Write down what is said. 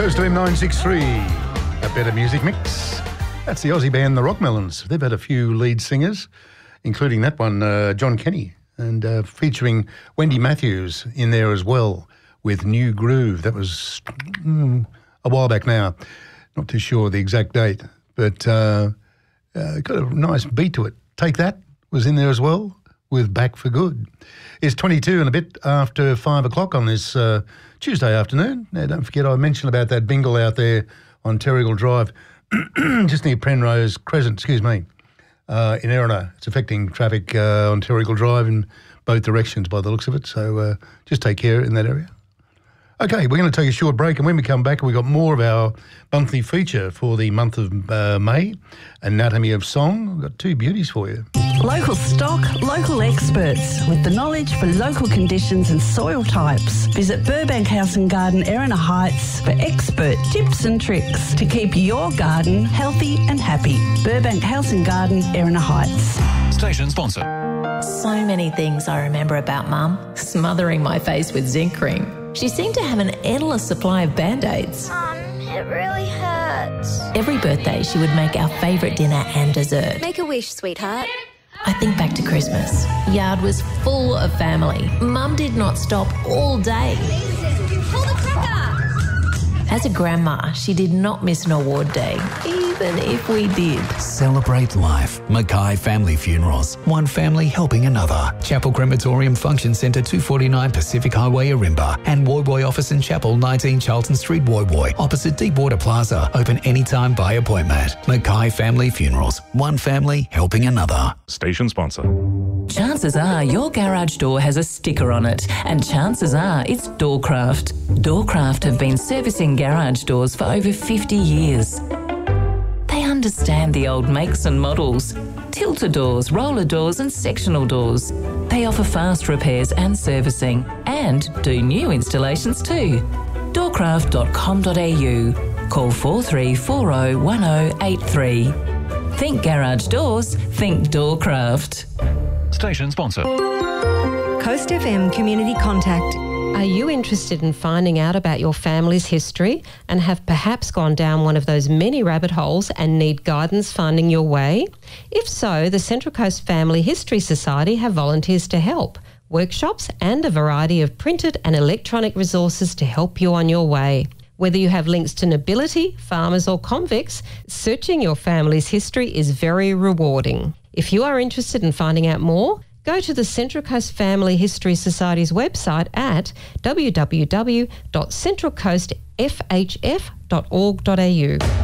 Coast FM 963, a better music mix. That's the Aussie band, the Rockmelons. They've had a few lead singers, including that one, John Kenny, and featuring Wendy Matthews in there as well with New Groove. That was a while back now. Not too sure the exact date, but got a nice beat to it. Take That was in there as well with Back for Good. It's 22 and a bit after 5 o'clock on this Tuesday afternoon. Now, don't forget I mentioned about that bingle out there on Terrigal Drive, just near Penrose Crescent, in Erina. It's affecting traffic on Terrigal Drive in both directions by the looks of it, so just take care in that area. Okay, we're going to take a short break, and when we come back, we've got more of our monthly feature for the month of May, Anatomy of Song. We've got two beauties for you. Local stock, local experts with the knowledge for local conditions and soil types. Visit Burbank House and Garden, Erina Heights for expert tips and tricks to keep your garden healthy and happy. Burbank House and Garden, Erina Heights. Station sponsor. So many things I remember about Mum. Smothering my face with zinc cream. She seemed to have an endless supply of Band-Aids. Mum, it really hurts. Every birthday she would make our favourite dinner and dessert. Make a wish, sweetheart. I think back to Christmas. Yard was full of family. Mum did not stop all day. Pull the cracker! As a grandma, she did not miss an award day, even if we did. Celebrate life. Mackay Family Funerals. One family helping another. Chapel Crematorium Function Centre, 249 Pacific Highway, Arimba. And Woy Woy Office in Chapel, 19 Charlton Street, Woy Woy. Opposite Deepwater Plaza. Open anytime by appointment. Mackay Family Funerals. One family helping another. Station sponsor. Chances are your garage door has a sticker on it, and chances are it's Doorcraft. Doorcraft have been servicing garage doors for over 50 years. They understand the old makes and models. Tilter doors, roller doors and sectional doors. They offer fast repairs and servicing and do new installations too. Doorcraft.com.au. Call 4340 1083. Think garage doors, think Doorcraft. Station sponsor. Coast FM Community Contact. Are you interested in finding out about your family's history and have perhaps gone down one of those many rabbit holes and need guidance finding your way? If so, the Central Coast Family History Society have volunteers to help, workshops and a variety of printed and electronic resources to help you on your way. Whether you have links to nobility, farmers or convicts, searching your family's history is very rewarding. If you are interested in finding out more, go to the Central Coast Family History Society's website at www.centralcoastfhf.org.au.